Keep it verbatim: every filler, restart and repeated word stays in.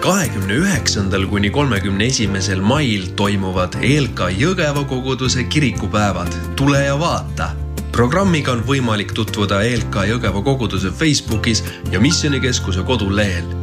kahekümne üheksandal kuni kolmekümne esimesel mail toimuvad E L K Jõgeva koguduse kirikupäevad. Tule ja vaata! Programmiga on võimalik tutvuda E L K Jõgeva koguduse Facebookis ja Missionikeskuse kodulehel.